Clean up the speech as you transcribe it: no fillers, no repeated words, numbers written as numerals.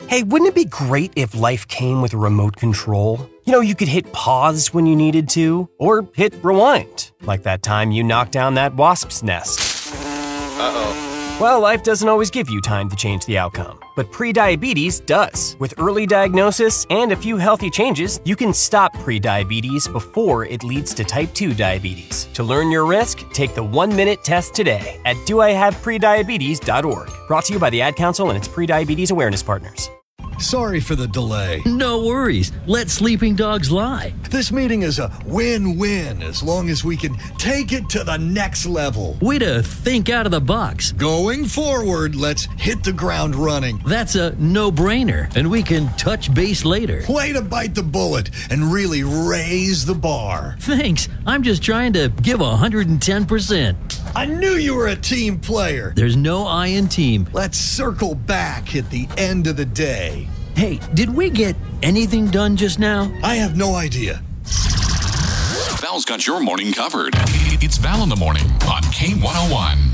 Hey, wouldn't it be great if life came with a remote control? You know, you could hit pause when you needed to, or hit rewind, like that time you knocked down that wasp's nest. Uh-oh. Well, life doesn't always give you time to change the outcome, but prediabetes does. With early diagnosis and a few healthy changes, you can stop prediabetes before it leads to type 2 diabetes. To learn your risk, take the 1-minute test today at doihaveprediabetes.org. Brought to you by the Ad Council and its prediabetes awareness partners. Sorry for the delay. No worries. Let sleeping dogs lie. This meeting is a win-win as long as we can take it to the next level. Way to think out of the box. Going forward, let's hit the ground running. That's a no-brainer, and we can touch base later. Way to bite the bullet and really raise the bar. Thanks. I'm just trying to give 110%. I knew you were a team player. There's no I in team. Let's circle back at the end of the day. Hey, did we get anything done just now? I have no idea. Val's got your morning covered. It's Val in the Morning on K101.